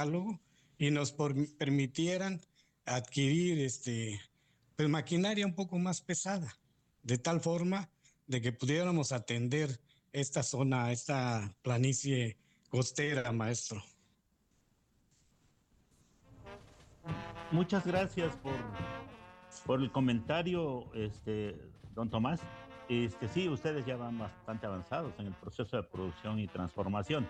y nos permitieran adquirir pues maquinaria un poco más pesada, de tal forma de que pudiéramos atender esta zona, esta planicie costera, maestro. Muchas gracias por el comentario, don Tomás. Sí, ustedes ya van bastante avanzados en el proceso de producción y transformación.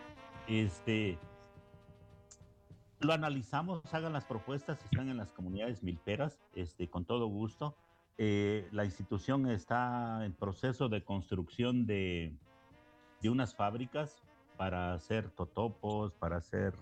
Lo analizamos, hagan las propuestas, están en las comunidades milperas, con todo gusto. La institución está en proceso de construcción de unas fábricas para hacer totopos, para hacer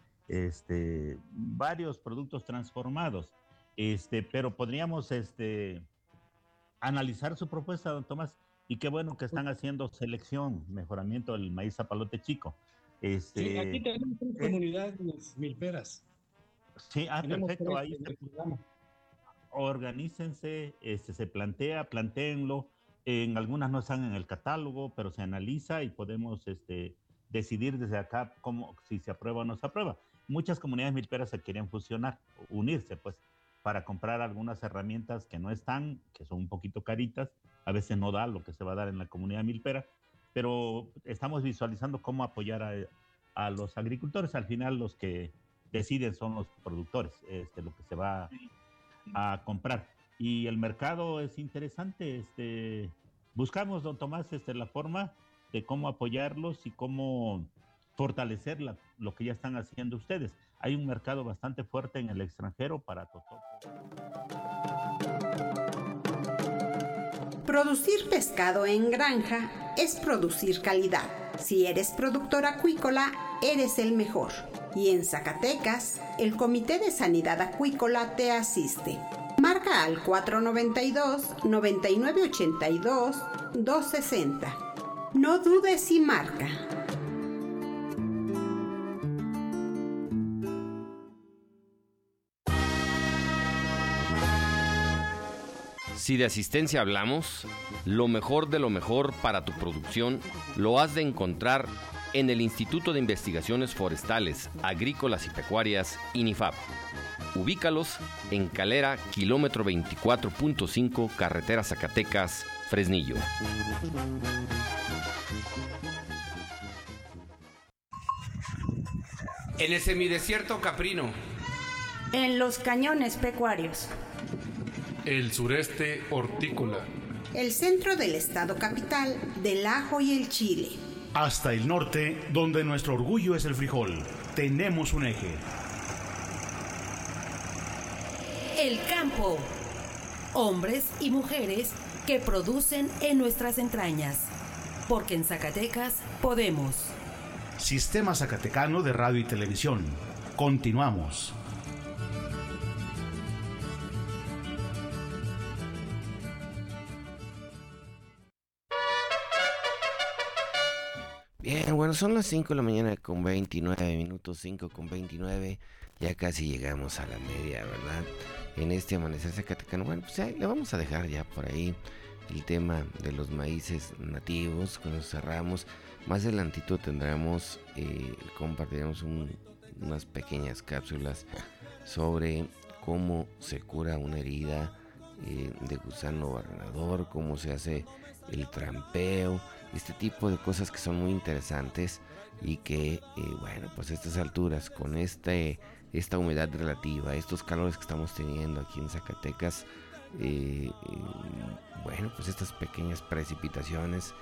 varios productos transformados. Pero podríamos analizar su propuesta, don Tomás, y qué bueno que están haciendo selección, mejoramiento del maíz zapalote chico. Sí, aquí tenemos tres comunidades milperas. Sí, Tenemos perfecto, tres ahí en el programa. organícense, se plantéenlo. En algunas no están en el catálogo, pero se analiza y podemos decidir desde acá cómo, si se aprueba o no se aprueba. Muchas comunidades milperas se quieren fusionar, unirse, pues, para comprar algunas herramientas que no están, que son un poquito caritas, a veces no da lo que se va a dar en la comunidad milpera, pero estamos visualizando cómo apoyar a los agricultores. Al final los que deciden son los productores, lo que se va a comprar. Y el mercado es interesante. Buscamos, don Tomás, la forma de cómo apoyarlos y cómo fortalecer lo que ya están haciendo ustedes. Hay un mercado bastante fuerte en el extranjero para totopo. Producir pescado en granja es producir calidad. Si eres productor acuícola, eres el mejor. Y en Zacatecas, el Comité de Sanidad Acuícola te asiste. Marca al 492-9982-260. No dudes y marca. Si de asistencia hablamos, lo mejor de lo mejor para tu producción lo has de encontrar en el Instituto de Investigaciones Forestales, Agrícolas y Pecuarias, INIFAP. Ubícalos en Calera, kilómetro 24.5, carretera Zacatecas, Fresnillo. En el semidesierto caprino. En los cañones pecuarios. El sureste hortícola. El centro del estado capital del ajo y el chile. Hasta el norte, donde nuestro orgullo es el frijol, tenemos un eje. El campo. Hombres y mujeres que producen en nuestras entrañas. Porque en Zacatecas podemos. Sistema Zacatecano de Radio y Televisión. Continuamos. Bien, bueno, son las 5 de la mañana con 29 minutos, 5 con 29. Ya casi llegamos a la media, ¿verdad? En este amanecer zacatecano. Bueno, pues le vamos a dejar ya por ahí el tema de los maíces nativos. Cuando cerramos, más adelantito compartiremos unas pequeñas cápsulas sobre cómo se cura una herida de gusano barrenador, cómo se hace el trampeo, este tipo de cosas que son muy interesantes y que, bueno, pues a estas alturas, con esta humedad relativa, estos calores que estamos teniendo aquí en Zacatecas, bueno, pues estas pequeñas precipitaciones,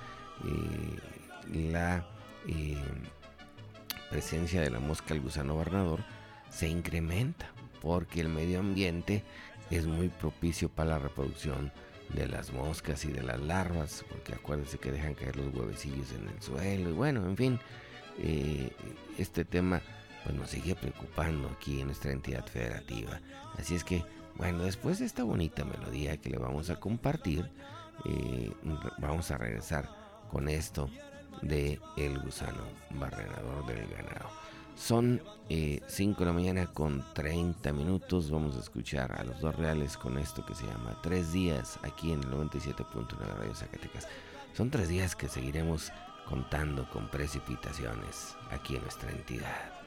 la presencia de la mosca el gusano barrenador se incrementa porque el medio ambiente es muy propicio para la reproducción de las moscas y de las larvas, porque acuérdense que dejan caer los huevecillos en el suelo y bueno, en fin, este tema pues nos sigue preocupando aquí en nuestra entidad federativa. Así es que, bueno, después de esta bonita melodía que le vamos a compartir, vamos a regresar con esto de el gusano barrenador del ganado. Son 5 de la mañana con 30 minutos. Vamos a escuchar a los Dos Reales con esto que se llama 3 días aquí en el 97.9 Radio Zacatecas. Son 3 días que seguiremos contando con precipitaciones aquí en nuestra entidad.